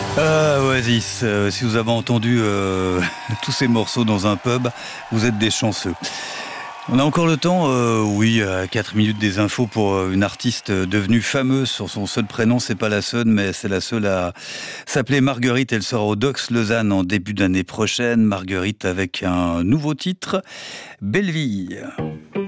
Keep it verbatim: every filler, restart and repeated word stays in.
Ah, Oasis, euh, si vous avez entendu euh, tous ces morceaux dans un pub, vous êtes des chanceux. On a encore le temps, euh, oui, à quatre minutes des infos pour euh, une artiste devenue fameuse sur son seul prénom. C'est pas la seule, mais c'est la seule à s'appeler Marguerite. Elle sera au Dox Lausanne en début d'année prochaine. Marguerite avec un nouveau titre, Belleville.